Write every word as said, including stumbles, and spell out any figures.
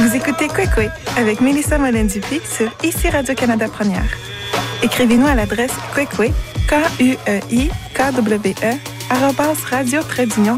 Vous écoutez Kwekwe avec Mélissa Mollin-Dupuis sur Ici Radio-Canada Première. Écrivez-nous à l'adresse kwekwe, K U E I K W E, arobase radio-canada